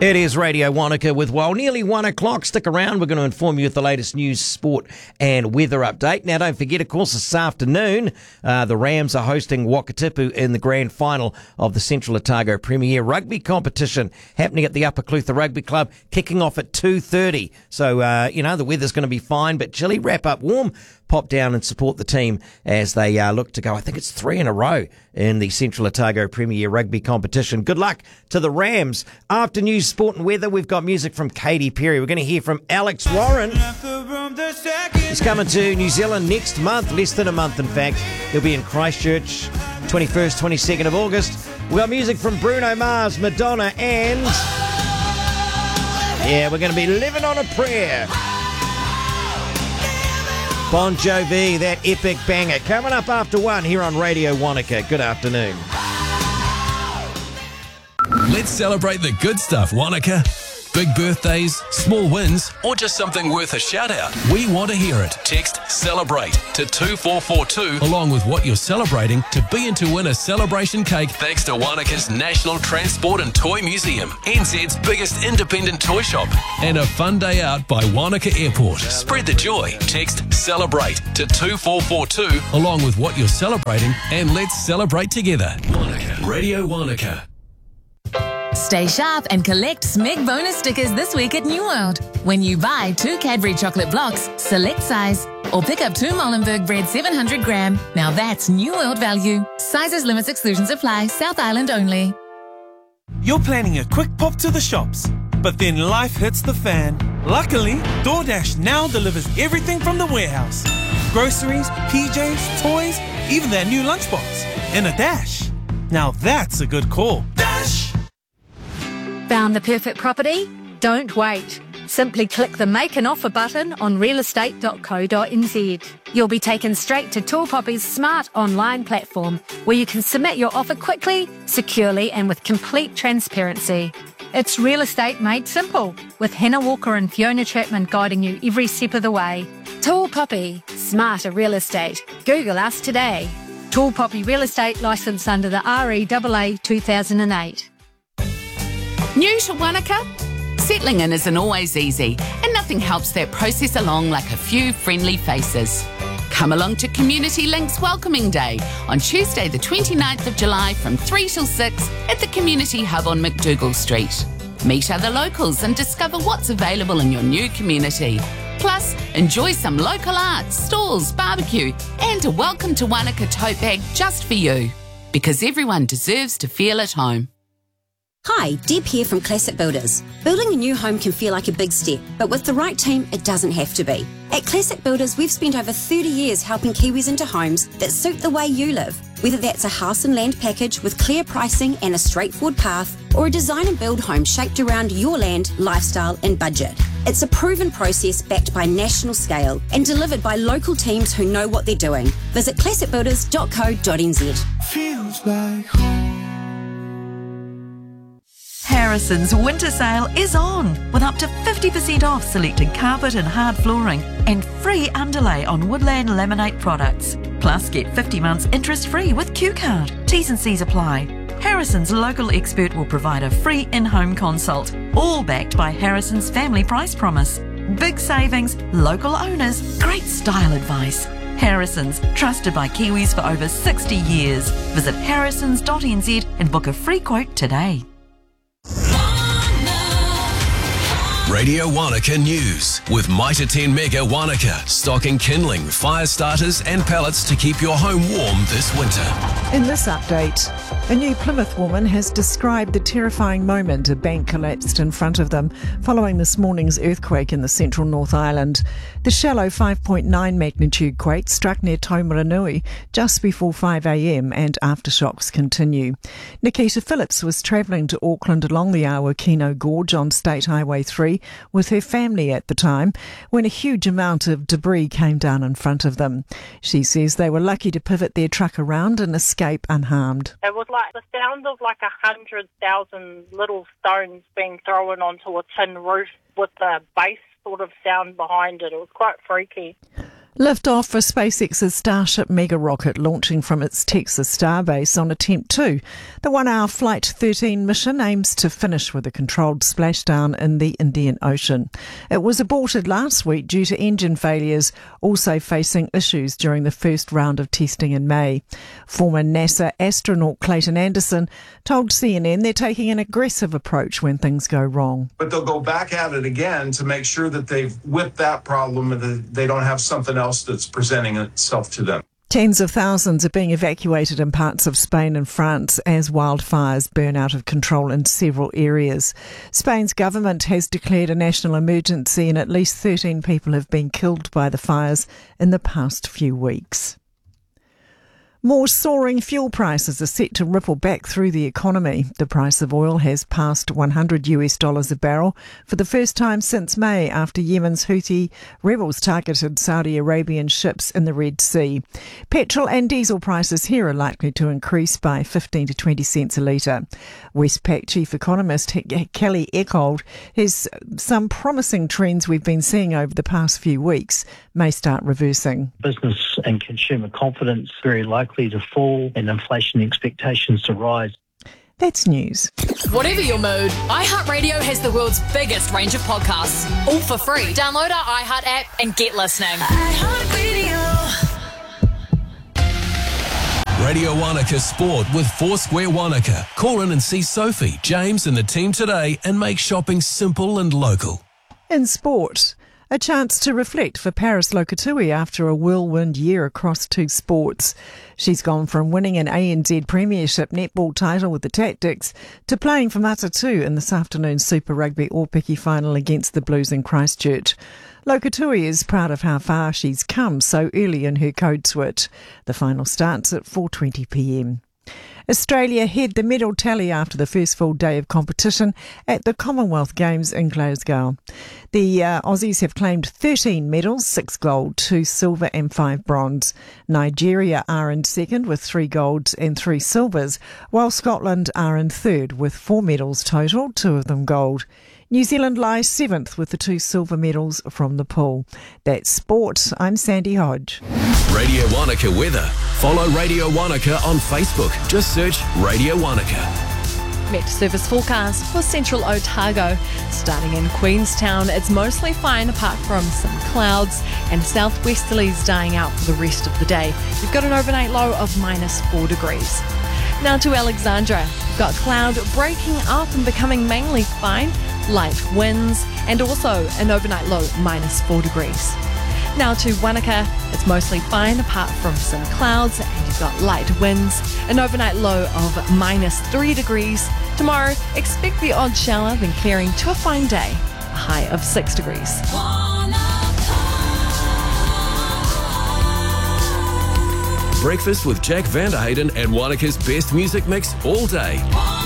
It is Radio Wanaka with nearly 1 o'clock. Stick around. We're going to inform you with the latest news, sport and weather update. Now, don't forget, of course, this afternoon, the Rams are hosting Wakatipu in the grand final of the Central Otago Premier Rugby competition happening at the Upper Clutha Rugby Club, kicking off at 2:30. So, the weather's going to be fine, but chilly. Wrap up warm. Pop down and support the team as they look to go, I think it's 3 in a row in the Central Otago Premier Rugby competition. Good luck to the Rams. After news, sport and weather, we've got music from Katy Perry. We're going to hear from Alex Warren. He's coming to New Zealand next month, less than a month in fact. He'll be in Christchurch, 21st, 22nd of August. We've got music from Bruno Mars, Madonna, and we're going to be living on a prayer. Bon Jovi, that epic banger. Coming up after 1 here on Radio Wanaka. Good afternoon. Let's celebrate the good stuff, Wanaka. Big birthdays, small wins, or just something worth a shout out. We want to hear it. Text CELEBRATE to 2442 along with what you're celebrating to be in to win a celebration cake thanks to Wanaka's National Transport and Toy Museum, NZ's biggest independent toy shop, and a fun day out by Wanaka Airport. Spread the joy. Text CELEBRATE to 2442 along with what you're celebrating, and let's celebrate together. Wanaka. Radio Wanaka. Stay sharp and collect SMEG bonus stickers this week at New World. When you buy 2 Cadbury chocolate blocks, select size, or pick up 2 Molenberg bread 700 gram. Now that's New World value. Sizes, limits, exclusions apply. South Island only. You're planning a quick pop to the shops, but then life hits the fan. Luckily, DoorDash now delivers everything from the warehouse. Groceries, PJs, toys, even that new lunchbox. In a dash. Now that's a good call. Dash! Found the perfect property? Don't wait. Simply click the Make an Offer button on realestate.co.nz. You'll be taken straight to Tall Poppy's smart online platform where you can submit your offer quickly, securely and with complete transparency. It's real estate made simple with Hannah Walker and Fiona Chapman guiding you every step of the way. Tall Poppy, smarter real estate. Google us today. Tall Poppy Real Estate licensed under the REAA 2008. New to Wanaka? Settling in isn't always easy, and nothing helps that process along like a few friendly faces. Come along to Community Links Welcoming Day on Tuesday the 29th of July from 3 till 6 at the Community Hub on McDougall Street. Meet other locals and discover what's available in your new community. Plus, enjoy some local arts, stalls, barbecue, and a Welcome to Wanaka tote bag just for you. Because everyone deserves to feel at home. Hi, Deb here from Classic Builders. Building a new home can feel like a big step, but with the right team, it doesn't have to be. At Classic Builders, we've spent over 30 years helping Kiwis into homes that suit the way you live. Whether that's a house and land package with clear pricing and a straightforward path, or a design and build home shaped around your land, lifestyle and budget. It's a proven process backed by national scale and delivered by local teams who know what they're doing. Visit classicbuilders.co.nz. Feels like home. Harrison's winter sale is on with up to 50% off selected carpet and hard flooring and free underlay on Woodland Laminate products. Plus get 50 months interest free with Q-Card. T's and C's apply. Harrison's local expert will provide a free in-home consult, all backed by Harrison's family price promise. Big savings, local owners, great style advice. Harrison's, trusted by Kiwis for over 60 years. Visit harrisons.nz and book a free quote today. Radio Wanaka News with Mitre 10 Mega Wanaka, stocking kindling, fire starters and pellets to keep your home warm this winter. In this update, a New Plymouth woman has described the terrifying moment a bank collapsed in front of them following this morning's earthquake in the central North Island. The shallow 5.9 magnitude quake struck near Taumaranui just before 5 a.m. and aftershocks continue. Nikita Phillips was travelling to Auckland along the Awakino Gorge on State Highway 3 with her family at the time when a huge amount of debris came down in front of them. She says they were lucky to pivot their truck around and escape unharmed. It was like the sound of like 100,000 little stones being thrown onto a tin roof with the bass sort of sound behind it. It was quite freaky. Lift-off for SpaceX's Starship mega rocket launching from its Texas starbase on Attempt 2. The 1-hour Flight 13 mission aims to finish with a controlled splashdown in the Indian Ocean. It was aborted last week due to engine failures, also facing issues during the first round of testing in May. Former NASA astronaut Clayton Anderson told CNN they're taking an aggressive approach when things go wrong. But they'll go back at it again to make sure that they've whipped that problem and that they don't have something else that's presenting itself to them. Tens of thousands are being evacuated in parts of Spain and France as wildfires burn out of control in several areas. Spain's government has declared a national emergency and at least 13 people have been killed by the fires in the past few weeks. More soaring fuel prices are set to ripple back through the economy. The price of oil has passed $100 a barrel for the first time since May after Yemen's Houthi rebels targeted Saudi Arabian ships in the Red Sea. Petrol and diesel prices here are likely to increase by 15 to 20 cents a litre. Westpac chief economist Kelly Eckhold says some promising trends we've been seeing over the past few weeks may start reversing. Business and consumer confidence very likely to fall and inflation expectations to rise. That's news. Whatever your mood, iHeartRadio has the world's biggest range of podcasts, all for free. Download our iHeart app and get listening. Radio Wanaka Sport with Foursquare Wanaka. Call in and see Sophie, James and the team today and make shopping simple and local. In sport, a chance to reflect for Paris Lokotui after a whirlwind year across two sports. She's gone from winning an ANZ Premiership netball title with the Tactics to playing for Matatu in this afternoon's Super Rugby All-Piki final against the Blues in Christchurch. Lokotui is proud of how far she's come so early in her code switch. The final starts at 4:20 p.m. Australia head the medal tally after the first full day of competition at the Commonwealth Games in Glasgow. The Aussies have claimed 13 medals, 6 gold, 2 silver and 5 bronze. Nigeria are in second with 3 golds and 3 silvers, while Scotland are in third with 4 medals total, 2 of them gold. New Zealand lies 7th with the 2 silver medals from the pool. That's sport. I'm Sandy Hodge. Radio Wanaka weather. Follow Radio Wanaka on Facebook. Just search Radio Wanaka. Met Service forecast for central Otago. Starting in Queenstown, it's mostly fine apart from some clouds and southwesterlies dying out for the rest of the day. You've got an overnight low of -4 degrees. Now to Alexandra. We've got cloud breaking up and becoming mainly fine, light winds, and also an overnight low -4 degrees. Now to Wanaka, it's mostly fine apart from some clouds and you've got light winds, an overnight low of -3 degrees. Tomorrow, expect the odd shower, then clearing to a fine day, a high of 6 degrees. Breakfast with Jack Vanderhayden and Wanaka's best music mix all day.